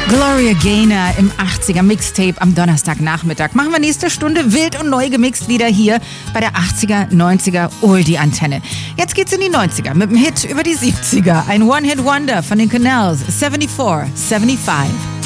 Gloria Gaynor im 80er Mixtape am Donnerstagnachmittag. Machen wir nächste Stunde wild und neu gemixt wieder hier bei der 80er, 90er Oldie-Antenne. Jetzt geht's in die 90er mit dem Hit über die 70er. Ein One-Hit-Wonder von den Canals, 74, 75.